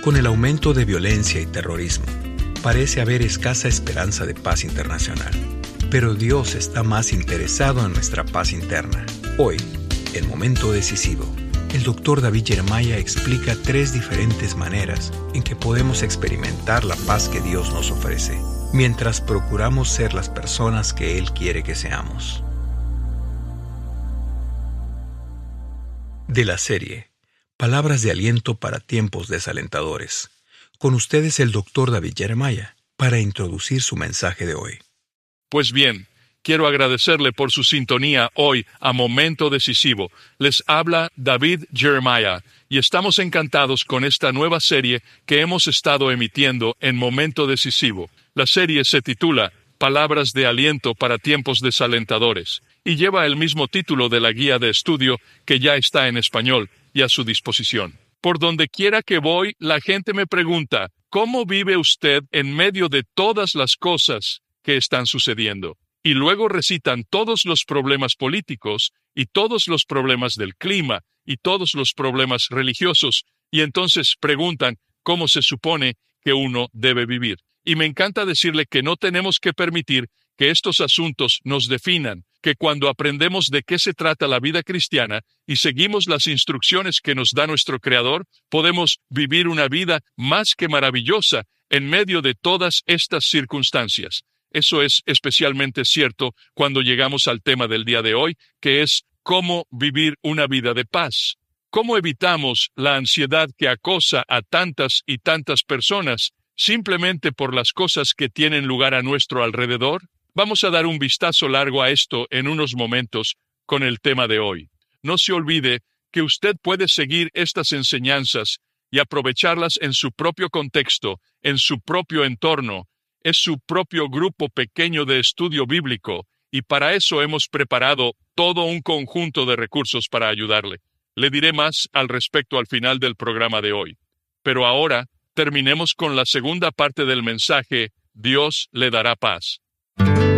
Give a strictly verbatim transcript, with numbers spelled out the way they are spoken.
Con el aumento de violencia y terrorismo, parece haber escasa esperanza de paz internacional. Pero Dios está más interesado en nuestra paz interna. Hoy, en Momento Decisivo, el doctor David Jeremiah explica tres diferentes maneras en que podemos experimentar la paz que Dios nos ofrece, mientras procuramos ser las personas que Él quiere que seamos. De la serie Palabras de aliento para tiempos desalentadores, con ustedes el doctor David Jeremiah, para introducir su mensaje de hoy. Pues bien, quiero agradecerle por su sintonía hoy a Momento Decisivo. Les habla David Jeremiah y estamos encantados con esta nueva serie que hemos estado emitiendo en Momento Decisivo. La serie se titula Palabras de aliento para tiempos desalentadores y lleva el mismo título de la guía de estudio que ya está en español y a su disposición. Por donde quiera que voy, la gente me pregunta, ¿cómo vive usted en medio de todas las cosas que están sucediendo? Y luego recitan todos los problemas políticos y todos los problemas del clima y todos los problemas religiosos, y entonces preguntan cómo se supone que uno debe vivir. Y me encanta decirle que no tenemos que permitir que estos asuntos nos definan, que cuando aprendemos de qué se trata la vida cristiana y seguimos las instrucciones que nos da nuestro Creador, podemos vivir una vida más que maravillosa en medio de todas estas circunstancias. Eso es especialmente cierto cuando llegamos al tema del día de hoy, que es cómo vivir una vida de paz. ¿Cómo evitamos la ansiedad que acosa a tantas y tantas personas simplemente por las cosas que tienen lugar a nuestro alrededor? Vamos a dar un vistazo largo a esto en unos momentos con el tema de hoy. No se olvide que usted puede seguir estas enseñanzas y aprovecharlas en su propio contexto, en su propio entorno. Es su propio grupo pequeño de estudio bíblico y para eso hemos preparado todo un conjunto de recursos para ayudarle. Le diré más al respecto al final del programa de hoy. Pero ahora terminemos con la segunda parte del mensaje, Dios le dará paz.